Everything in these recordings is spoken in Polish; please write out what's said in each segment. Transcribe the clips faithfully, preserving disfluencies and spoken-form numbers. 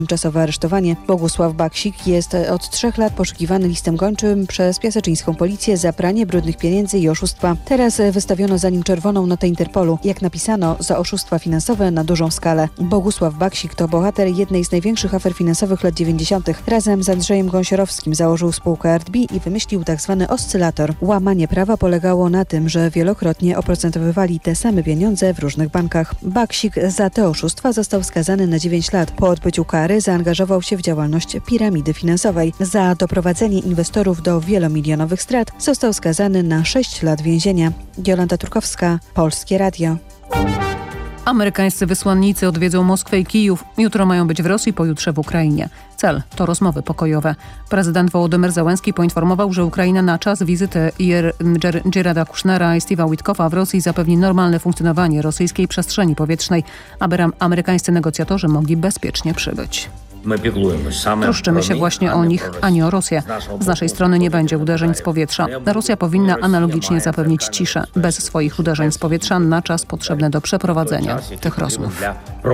Tymczasowe aresztowanie. Bogusław Baksik jest od trzech lat poszukiwany listem gończym przez piaseczyńską policję za pranie brudnych pieniędzy i oszustwa. Teraz wystawiono za nim czerwoną notę Interpolu. Jak napisano, za oszustwa finansowe na dużą skalę. Bogusław Baksik to bohater jednej z największych afer finansowych lat dziewięćdziesiątych. Razem z Andrzejem Gąsiorowskim założył spółkę Art B i wymyślił tzw. oscylator. Łamanie prawa polegało na tym, że wielokrotnie oprocentowywali te same pieniądze w różnych bankach. Baksik za te oszustwa został skazany na dziewięć lat. Po odbyciu kary zaangażował się w działalność piramidy finansowej. Za doprowadzenie inwestorów do wielomilionowych strat został skazany na sześć lat więzienia. Jolanta Turkowska, Polskie Radio. Amerykańscy wysłannicy odwiedzą Moskwę i Kijów. Jutro mają być w Rosji, pojutrze w Ukrainie. Cel to rozmowy pokojowe. Prezydent Wołodymyr Zełenski poinformował, że Ukraina na czas wizyty Jareda Kushnera i Steve'a Witkoffa w Rosji zapewni normalne funkcjonowanie rosyjskiej przestrzeni powietrznej, aby amerykańscy negocjatorzy mogli bezpiecznie przybyć. Troszczymy się właśnie o nich, a nie o Rosję. Z naszej strony nie będzie uderzeń z powietrza. Rosja powinna analogicznie zapewnić ciszę, bez swoich uderzeń z powietrza na czas potrzebny do przeprowadzenia tych rozmów.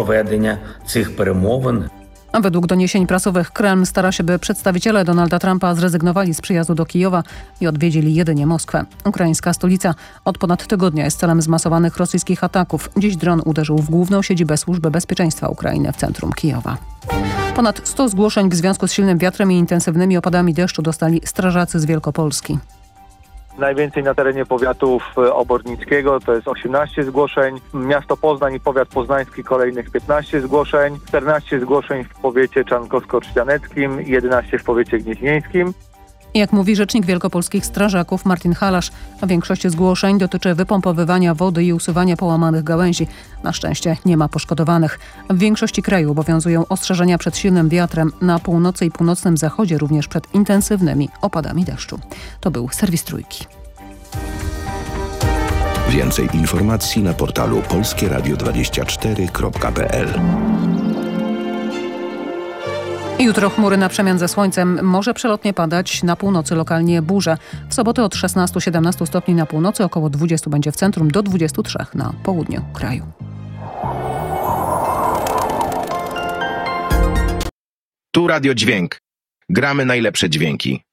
A według doniesień prasowych Kreml stara się, by przedstawiciele Donalda Trumpa zrezygnowali z przyjazdu do Kijowa i odwiedzili jedynie Moskwę. Ukraińska stolica od ponad tygodnia jest celem zmasowanych rosyjskich ataków. Dziś dron uderzył w główną siedzibę Służby Bezpieczeństwa Ukrainy w centrum Kijowa. Ponad sto zgłoszeń w związku z silnym wiatrem i intensywnymi opadami deszczu dostali strażacy z Wielkopolski. Najwięcej na terenie powiatów obornickiego, to jest osiemnaście zgłoszeń. Miasto Poznań i powiat poznański kolejnych piętnaście zgłoszeń. czternaście zgłoszeń w powiecie czarnkowsko-trzcianeckim, jedenaście w powiecie gnieźnieńskim. Jak mówi rzecznik wielkopolskich strażaków Martin Halasz, większość zgłoszeń dotyczy wypompowywania wody i usuwania połamanych gałęzi. Na szczęście nie ma poszkodowanych. W większości kraju obowiązują ostrzeżenia przed silnym wiatrem, na północy i północnym zachodzie również przed intensywnymi opadami deszczu. To był serwis Trójki. Więcej informacji na portalu polskie radio dwadzieścia cztery kropka p l. Jutro chmury na przemian ze słońcem, może przelotnie padać, na północy lokalnie burze. W sobotę od szesnastu do siedemnastu stopni na północy, około dwudziestu będzie w centrum, do dwudziestu trzech na południu kraju. Tu Radio Dźwięk. Gramy najlepsze dźwięki.